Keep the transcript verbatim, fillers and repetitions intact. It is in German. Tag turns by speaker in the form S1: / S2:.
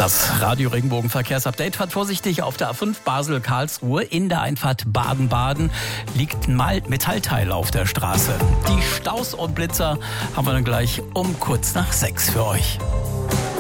S1: Das Radio Regenbogen Verkehrsupdate fährt vorsichtig auf der A fünf Basel-Karlsruhe. In der Einfahrt Baden-Baden liegt ein Metallteil auf der Straße. Die Staus und Blitzer haben wir dann gleich um kurz nach sechs für euch.